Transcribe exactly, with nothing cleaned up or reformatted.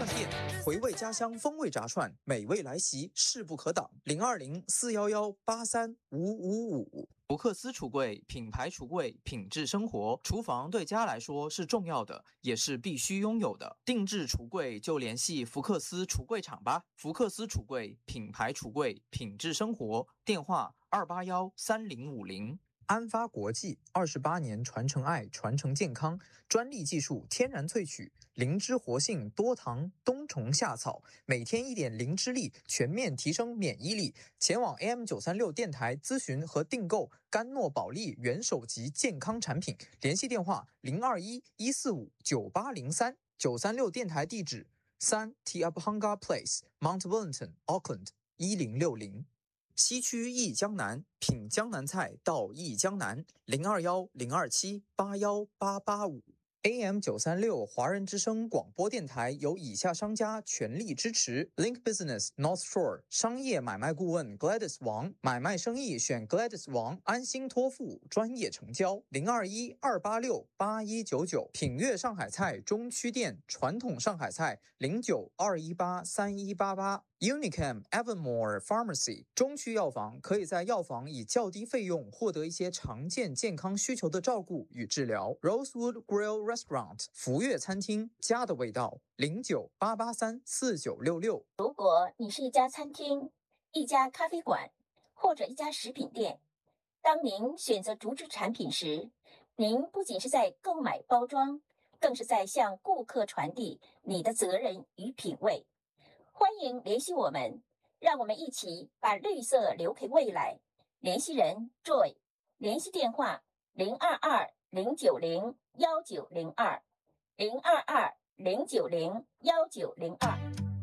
串店，回味家乡风味炸串，美味来袭，势不可挡。零二零四幺幺八三五五五。福克斯橱柜，品牌橱柜，品质生活。厨房对家来说是重要的，也是必须拥有的。定制橱柜就联系福克斯橱柜厂吧。福克斯橱柜，品牌橱柜，品质生活。电话二八幺三零五零。安发国际二十八年传承爱，传承健康，专利技术，天然萃取，灵芝活性，多糖，冬虫夏草，每天一点灵芝力，全面提升免疫力。前往 A M 九三六电台咨询和订购甘诺宝利元首级健康产品，联系电话零二一一四五九八零三。九三六电台地址三 Te Apahanga Place Mount Wellington Auckland 一零六零。西区忆江南，品江南菜到忆江南，零二幺零二七八幺八八五。A M 九三六华人之声广播电台由以下商家全力支持 ：Link Business North Shore 商业买卖顾问 Gladys 王，买卖生意选 Gladys 王，安心托付，专业成交。零二一二八六八一九九。品悦上海菜中区店传统上海菜零九二一八三一八八。Unicam Evermore Pharmacy 中区药房可以在药房以较低费用获得一些常见健康需求的照顾与治疗。Rosewood Grill Restaurant 福悦餐厅，家的味道，零九八八三四九六六。 如果你是一家餐厅、一家咖啡馆或者一家食品店，当您选择竹制产品时，您不仅是在购买包装，更是在向顾客传递你的责任与品味。欢迎联系我们，让我们一起把绿色留给未来。联系人 Joy， 联系电话零二二零九零幺九零二零二二零九零幺九零二。